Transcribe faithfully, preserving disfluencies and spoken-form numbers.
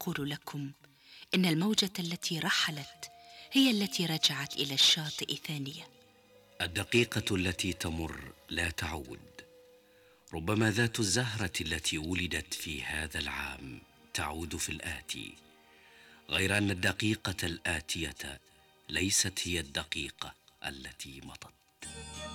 أقول لكم إن الموجة التي رحلت هي التي رجعت إلى الشاطئ ثانية. الدقيقة التي تمر لا تعود. ربما ذات الزهرة التي ولدت في هذا العام تعود في الآتي، غير أن الدقيقة الآتية ليست هي الدقيقة التي مضت.